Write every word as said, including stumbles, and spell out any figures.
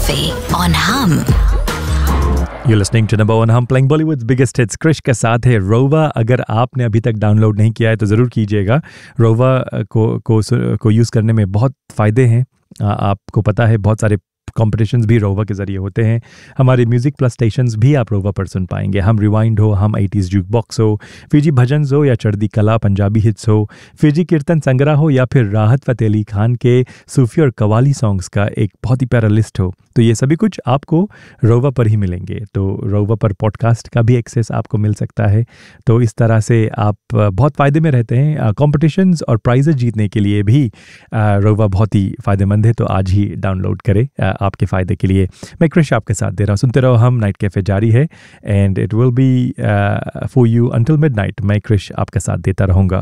Cafe on Hum. You're listening to number one Hum playing Bollywood's biggest hits. Krrish के साथ है रोवा. अगर आपने अभी तक डाउनलोड नहीं किया है तो ज़रूर कीजिएगा. रोवा को को को यूज़ करने में बहुत फ़ायदे हैं. आपको पता है बहुत सारे कॉम्पिटिशन्स भी रोवा के ज़रिए होते हैं. हमारे म्यूज़िक प्लस स्टेशंस भी आप रोवा पर सुन पाएंगे. हम रिवाइंड हो, हम एटीज़ जूक बॉक्स हो, फिजी भजन्स हो या चढ़दी कला पंजाबी हिट्स हो, फिजी कीर्तन संग्रह हो या फिर राहत फ़तेह अली खान के सूफ़ी और कवाली सॉन्ग्स का एक बहुत ही प्यारा लिस्ट हो, तो ये सभी कुछ आपको रोवा पर ही मिलेंगे. तो रोवा पर पॉडकास्ट का भी एक्सेस आपको मिल सकता है. तो इस तरह से आप बहुत फ़ायदे में रहते हैं. कॉम्पिटिशन्स और प्राइजेस जीतने के लिए भी रोवा बहुत ही फ़ायदेमंद है. तो आज ही डाउनलोड करें आपके फ़ायदे के लिए. मैं क्रिश आपके साथ दे रहा हूँ. सुनते रहो हम. नाइट कैफ़े जारी है and it will be for you until midnight. मैं क्रिश आपके साथ देता रहूँगा.